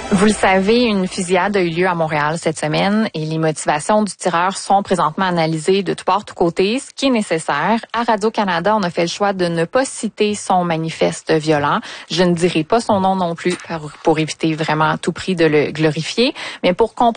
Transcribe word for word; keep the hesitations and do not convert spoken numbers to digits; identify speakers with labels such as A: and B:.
A: Vous le savez, une fusillade a eu lieu à Montréal cette semaine et les motivations du tireur sont présentement analysées de tous bords, tous côtés, ce qui est nécessaire. À Radio-Canada, on a fait le choix de ne pas citer son manifeste violent. Je ne dirai pas son nom non plus pour, pour éviter vraiment à tout prix de le glorifier, mais pour comprendre